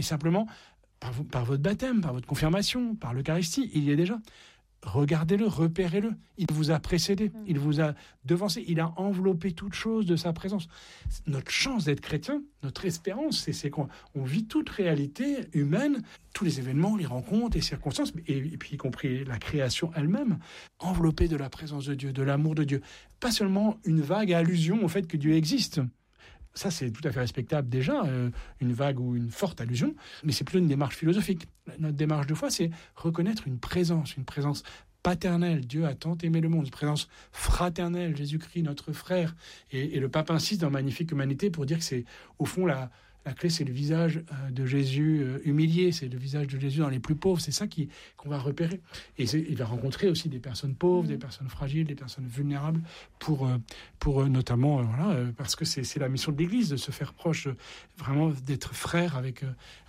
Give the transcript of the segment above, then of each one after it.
mais simplement par votre baptême, par votre confirmation, par l'Eucharistie, il y est déjà. Regardez-le, repérez-le. Il vous a précédé, il vous a devancé, il a enveloppé toute chose de sa présence. Notre chance d'être chrétien, notre espérance, c'est qu'on vit toute réalité humaine, tous les événements, les rencontres, les circonstances, et puis y compris la création elle-même, enveloppée de la présence de Dieu, de l'amour de Dieu. Pas seulement une vague allusion au fait que Dieu existe. Ça, c'est tout à fait respectable déjà, une vague ou une forte allusion, mais c'est plutôt une démarche philosophique. Notre démarche de foi, c'est reconnaître une présence paternelle. Dieu a tant aimé le monde, une présence fraternelle, Jésus-Christ, notre frère. Et le pape insiste dans Magnifique Humanité pour dire que c'est, au fond, la clé, c'est le visage de Jésus humilié, c'est le visage de Jésus dans les plus pauvres, c'est ça qu'on va repérer. Et il va rencontrer aussi des personnes pauvres, des personnes fragiles, des personnes vulnérables, pour notamment, parce que c'est la mission de l'Église, de se faire proche, vraiment d'être frère avec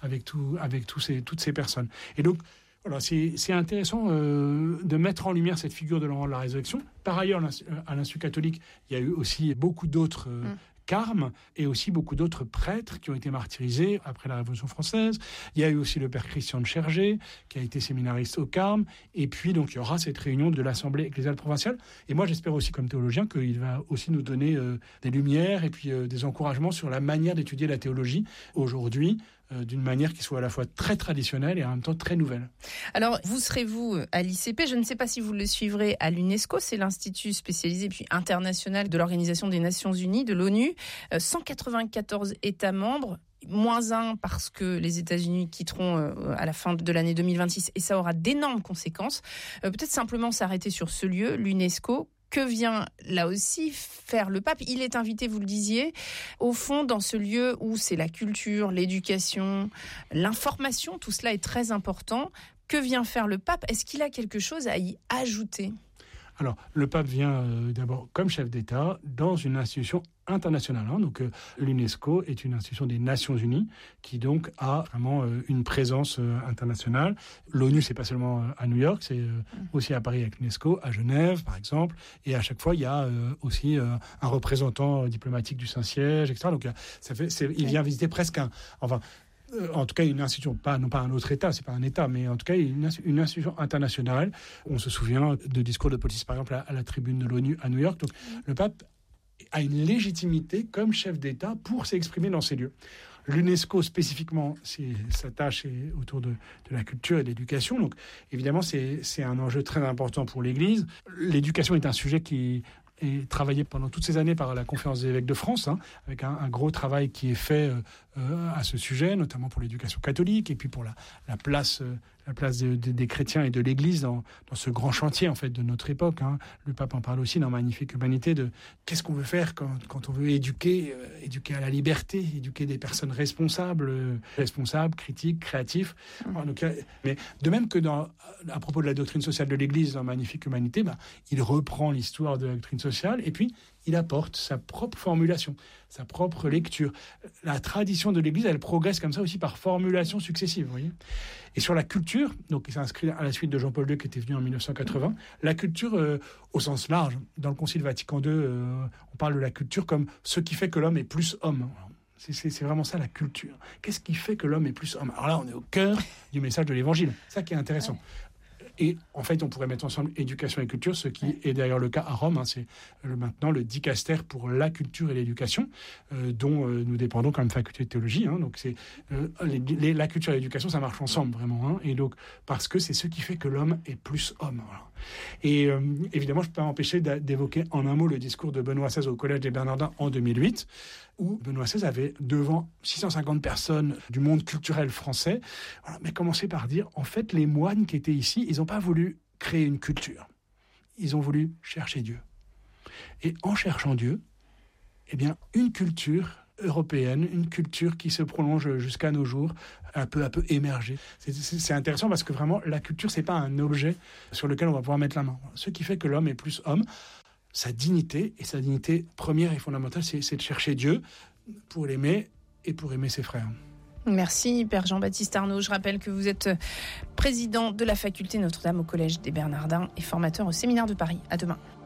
toutes ces personnes. Et donc, voilà, c'est intéressant de mettre en lumière cette figure de l'enfant de la résurrection. Par ailleurs, à l'Institut catholique, il y a eu aussi beaucoup d'autres carmes et aussi beaucoup d'autres prêtres qui ont été martyrisés après la Révolution française. Il y a eu aussi le père Christian de Chergé, qui a été séminariste au Carme. Et puis, donc, il y aura cette réunion de l'Assemblée ecclésiale provinciale. Et moi, j'espère aussi, comme théologien, qu'il va aussi nous donner des lumières et puis des encouragements sur la manière d'étudier la théologie aujourd'hui, d'une manière qui soit à la fois très traditionnelle et en même temps très nouvelle. Alors, vous serez-vous à l'ICP, je ne sais pas si vous le suivrez à l'UNESCO, c'est l'Institut spécialisé puis international de l'Organisation des Nations Unies, de l'ONU, 194 États membres, -1 parce que les États-Unis quitteront à la fin de l'année 2026 et ça aura d'énormes conséquences. Peut-être simplement s'arrêter sur ce lieu, l'UNESCO. Que vient là aussi faire le pape ? Il est invité, vous le disiez, au fond dans ce lieu où c'est la culture, l'éducation, l'information, tout cela est très important. Que vient faire le pape ? Est-ce qu'il a quelque chose à y ajouter ? Alors, le pape vient d'abord comme chef d'État dans une institution internationale. Donc, l'UNESCO est une institution des Nations Unies qui donc a vraiment une présence internationale. L'ONU, c'est pas seulement à New York, c'est aussi à Paris avec l'UNESCO, à Genève, par exemple. Et à chaque fois, il y a aussi un représentant diplomatique du Saint-Siège, etc. Donc, il vient visiter presque en tout cas, une institution, non pas un autre État, c'est pas un État, mais en tout cas, une institution internationale. On se souvient de discours de politique, par exemple, à la tribune de l'ONU à New York. Donc, le pape a une légitimité comme chef d'État pour s'exprimer dans ces lieux. L'UNESCO, spécifiquement, sa tâche est autour de la culture et de l'éducation. Donc, évidemment, c'est un enjeu très important pour l'Église. L'éducation est un sujet qui est travaillé pendant toutes ces années par la Conférence des évêques de France, avec un gros travail qui est fait à ce sujet, notamment pour l'éducation catholique et puis pour la place des chrétiens et de l'Église dans ce grand chantier en fait de notre époque. Le pape en parle aussi dans Magnifique Humanité de qu'est-ce qu'on veut faire quand on veut éduquer à la liberté, éduquer des personnes responsables, critiques, créatifs. Donc, mais de même que à propos de la doctrine sociale de l'Église dans Magnifique Humanité, il reprend l'histoire de la doctrine sociale et puis il apporte sa propre formulation, sa propre lecture. La tradition de l'Église, elle progresse comme ça aussi par formulation successive, vous voyez. Et sur la culture, donc il s'inscrit à la suite de Jean-Paul II qui était venu en 1980, la culture au sens large, dans le Concile Vatican II, on parle de la culture comme ce qui fait que l'homme est plus homme. C'est vraiment ça la culture. Qu'est-ce qui fait que l'homme est plus homme ? Alors là, on est au cœur du message de l'Évangile. C'est ça qui est intéressant. Et en fait, on pourrait mettre ensemble éducation et culture, ce qui est d'ailleurs le cas à Rome. C'est maintenant le dicaster pour la culture et l'éducation, dont nous dépendons comme faculté de théologie. Donc c'est la culture et l'éducation, ça marche ensemble vraiment. Et donc parce que c'est ce qui fait que l'homme est plus homme. Voilà. Et évidemment, je ne peux pas m'empêcher d'évoquer en un mot le discours de Benoît XVI au Collège des Bernardins en 2008, où Benoît XVI avait devant 650 personnes du monde culturel français, mais commencé par dire, en fait, les moines qui étaient ici, ils n'ont pas voulu créer une culture. Ils ont voulu chercher Dieu. Et en cherchant Dieu, une culture européenne, une culture qui se prolonge jusqu'à nos jours, un peu à peu émerger. C'est intéressant parce que vraiment, la culture, c'est pas un objet sur lequel on va pouvoir mettre la main. Ce qui fait que l'homme est plus homme, sa dignité, et sa dignité première et fondamentale, c'est de chercher Dieu pour l'aimer et pour aimer ses frères. Merci, Père Jean-Baptiste Arnaud. Je rappelle que vous êtes président de la faculté Notre-Dame au Collège des Bernardins et formateur au Séminaire de Paris. À demain.